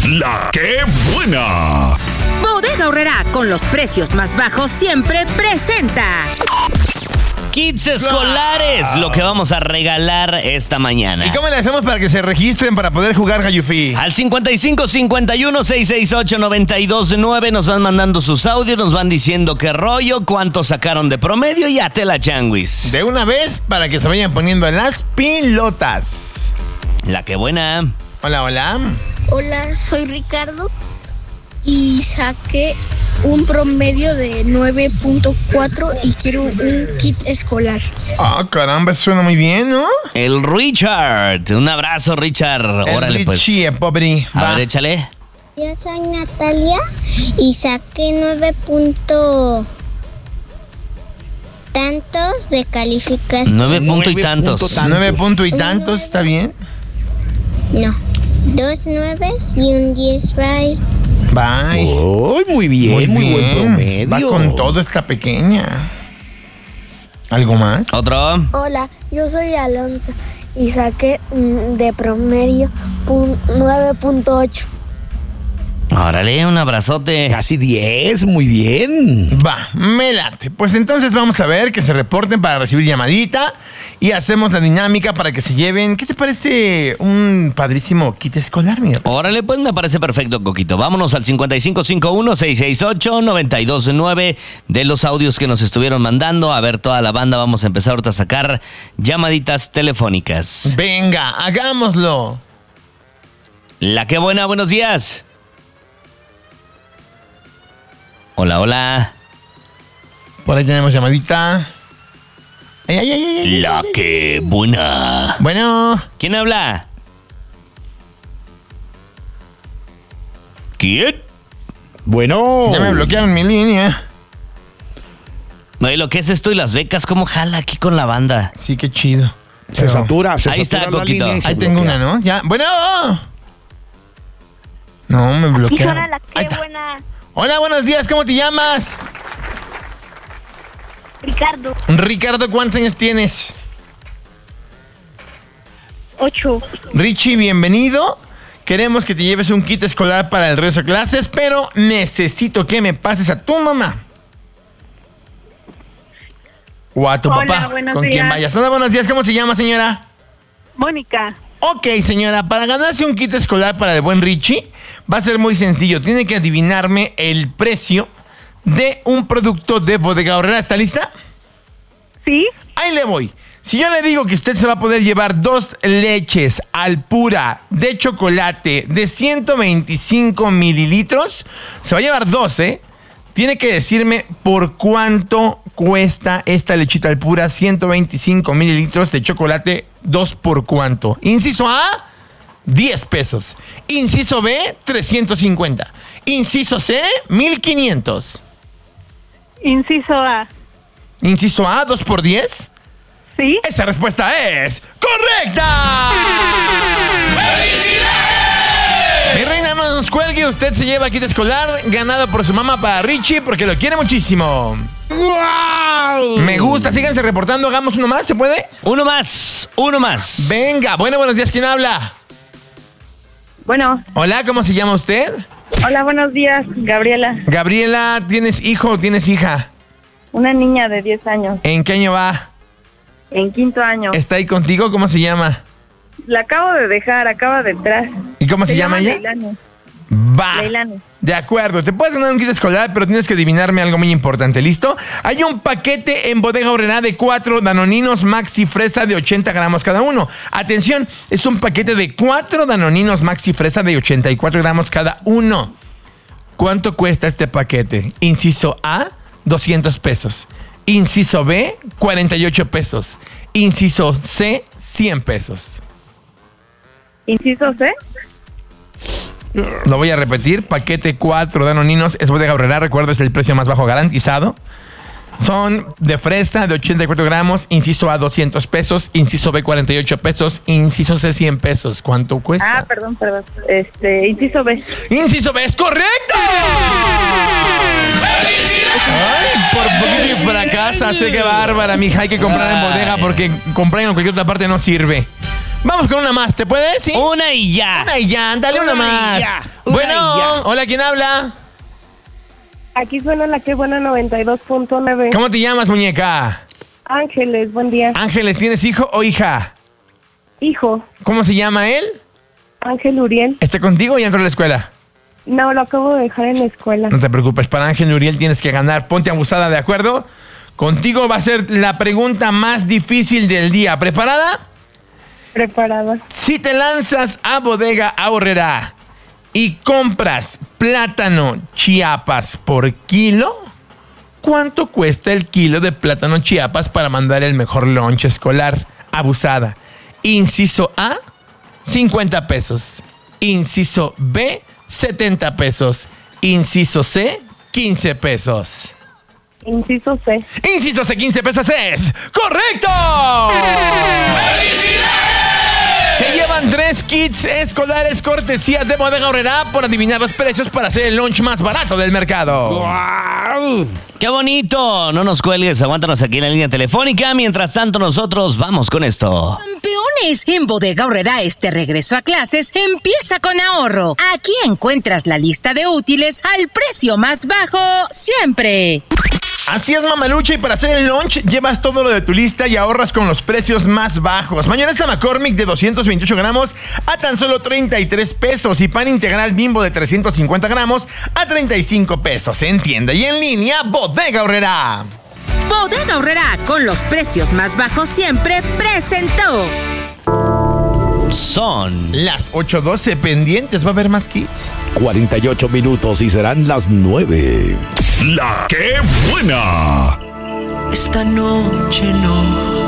La que buena. Bodega Aurrerá, con los precios más bajos siempre presenta Kits escolares, lo que vamos a regalar esta mañana. ¿Y cómo le hacemos para que se registren para poder jugar Gayufi? Al 55 51 668 929 nos van mandando sus audios, nos van diciendo qué rollo, cuánto sacaron de promedio y a tela changuis. De una vez para que se vayan poniendo en las pilotas. La que buena. Hola, hola. Hola, soy Ricardo y saqué un promedio de 9.4 y quiero un kit escolar. Ah, caramba, suena muy bien, ¿no? El Richard. Un abrazo, Richard. Órale, pues. Richie, pobre. A ver, échale. Yo soy Natalia y saqué 9 tantos de calificación. 9 punto y tantos. 9 punto y tantos, ¿está bien? No, 2 9s y un 10 bye. Bye. ¡Uy, muy bien! Muy buen promedio. Va con todo esta pequeña. ¿Algo más? Otro. Hola, yo soy Alonso y saqué de promedio 9.8. Órale, un abrazote. Casi 10, muy bien. Va, me late. Pues entonces vamos a ver que se reporten para recibir llamadita y hacemos la dinámica para que se lleven. ¿Qué te parece un padrísimo kit escolar, mira? Órale, pues me parece perfecto, Coquito. Vámonos al 5551-668-929 de los audios que nos estuvieron mandando. A ver, toda la banda, vamos a empezar ahorita a sacar llamaditas telefónicas. Venga, hagámoslo. La que buena, buenos días. Hola, hola. Por ahí tenemos llamadita. La que buena. Bueno. ¿Quién habla? ¿Quién? Bueno. Ya me bloquearon mi línea. Oye, lo que es esto y las becas, ¿cómo jala aquí con la banda? Sí, qué chido. Se satura. Ahí está, la Coquito. línea y se Ahí tengo bloquea. una, ¿no? Ya. Bueno. No, me bloquearon. Hola, Ahí qué está. buena. Hola, buenos días. ¿Cómo te llamas? Ricardo, Ricardo, ¿cuántos años tienes? 8. Richie, bienvenido. Queremos que te lleves un kit escolar para el regreso a clases, pero necesito que me pases a tu mamá. O a tu Hola, papá, buenos con quien días. vayas. Hola, buenos días. ¿Cómo se llama, señora? Mónica. Ok, señora, para ganarse un kit escolar para el buen Richie, va a ser muy sencillo. Tiene que adivinarme el precio de un producto de Bodega Aurrerá. ¿Está lista? ¿Sí? Ahí le voy. Si yo le digo que usted se va a poder llevar 2 leches Alpura de chocolate de 125 mililitros, se va a llevar 2, ¿eh? Tiene que decirme por cuánto cuesta esta lechita Alpura 125 mililitros de chocolate, 2 por cuánto. Inciso A, 10 pesos. Inciso B, 350. Inciso C, 1500. Inciso A. Inciso A, 2 por 10. ¿Sí? Esa respuesta es correcta. Mi reina, no nos cuelgue. Usted se lleva kit escolar ganado por su mamá para Richie porque lo quiere muchísimo. ¡Wow! Me gusta. Síganse reportando. Hagamos uno más. ¿Se puede? Uno más, uno más. Venga. Bueno, buenos días. ¿Quién habla? Bueno, Hola, ¿cómo se llama usted? hola, buenos días, Gabriela. Gabriela, ¿tienes hijo o tienes hija? Una niña de 10 años, ¿En qué año va? en 5º año. ¿Está ahí contigo? ¿Cómo se llama? La acabo de dejar, acaba de entrar. ¿Y cómo se llama ella? Leilani. Va. Leilani. De acuerdo, te puedes ganar un kit escolar, pero tienes que adivinarme algo muy importante, ¿listo? Hay un paquete en Bodega Aurrerá de 4 danoninos maxi fresa de 80 gramos cada uno. Atención, es un paquete de 4 danoninos maxi fresa de 84 gramos cada uno. ¿Cuánto cuesta este paquete? Inciso A, 200 pesos. Inciso B, 48 pesos. Inciso C, 100 pesos. Inciso C. Lo voy a repetir, paquete 4 danoninos es Bodega Aurrerá, recuerda, es el precio más bajo garantizado. Son de fresa de 84 gramos, inciso A 200 pesos, inciso B 48 pesos, inciso C 100 pesos. ¿Cuánto cuesta? Ah, perdón. Inciso B. ¡Inciso B es correcto! ¡Ay, por poquito y fracasa! Sé que bárbara, mija, hay que comprar en bodega porque comprar en cualquier otra parte no sirve. Vamos con una más, ¿te puede? ¿Sí? Una y ya. Una y ya, dale una más. Bueno, hola, ¿quién habla? Aquí suena la que buena 92.9. ¿Cómo te llamas, muñeca? Ángeles, buen día. Ángeles, ¿tienes hijo o hija? Hijo, ¿Cómo se llama él? Ángel Uriel. ¿Está contigo o ya entró a la escuela? No, lo acabo de dejar en la escuela. No te preocupes, para Ángel Uriel tienes que ganar. Ponte abusada, ¿de acuerdo? Contigo va a ser la pregunta más difícil del día. ¿Preparada? Preparada. Si te lanzas a Bodega Aurrerá y compras plátano Chiapas por kilo, ¿cuánto cuesta el kilo de plátano Chiapas para mandar el mejor lunch escolar? Abusada. Inciso A, 50 pesos. Inciso B, 70 pesos. Inciso C, 15 pesos. Inciso C. Inciso C, 15 pesos es ¡correcto! Se llevan 3 kits escolares cortesía de Bodega Aurrerá por adivinar los precios para hacer el lunch más barato del mercado. ¡Guau! ¡Qué bonito! No nos cuelgues, aguántanos aquí en la línea telefónica. Mientras tanto, nosotros vamos con esto. Campeones, en Bodega Aurrerá este regreso a clases empieza con ahorro. Aquí encuentras la lista de útiles al precio más bajo siempre. Así es, mamalucha, y para hacer el lunch llevas todo lo de tu lista y ahorras con los precios más bajos. Mayonesa McCormick de 228 gramos a tan solo 33 pesos y pan integral Bimbo de 350 gramos a 35 pesos. En tienda y en línea, Bodega Aurrerá. Bodega Aurrerá, con los precios más bajos siempre, presentó. Son Las 8:12 pendientes, ¿va a haber más kits? 48 minutos y serán las 9. La que buena. Esta noche no